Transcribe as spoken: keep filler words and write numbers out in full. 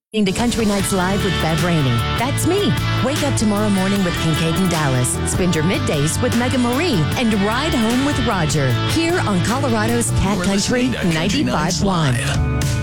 To Country Nights Live with Bev Rainey. That's me. Wake up tomorrow morning with Kincaid and Dallas. Spend your middays with Megan Marie and ride home with Roger. Here on Colorado's Cat We're Country listening to Country ninety-five Nights point one. Live.